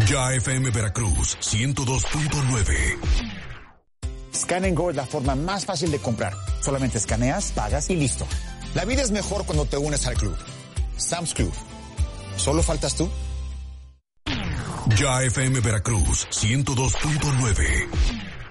Ya FM Veracruz 102.9. Scan & Go es la forma más fácil de comprar. Solamente escaneas, pagas y listo. La vida es mejor cuando te unes al club. Sam's Club. ¿Solo faltas tú? Ya FM Veracruz 102.9.